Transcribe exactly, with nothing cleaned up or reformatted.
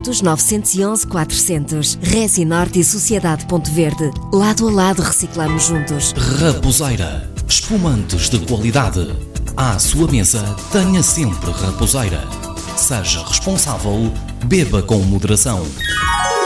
oitocentos, novecentos e onze, quatrocentos. Resi Norte e Sociedade Ponte Verde. Lado a lado reciclamos juntos. Raposeira. Espumantes de qualidade. À sua mesa, tenha sempre Raposeira. Seja responsável, beba com moderação.